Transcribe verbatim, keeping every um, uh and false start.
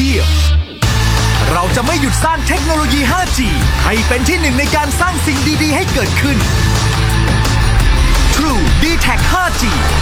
ทียบเราจะไม่หยุดสร้างเทคโนโลยี ห้าจี ให้เป็นที่หนึ่งในการสร้างสิ่งดีๆให้เกิดขึ้น True ดี แท็ก ห้าจี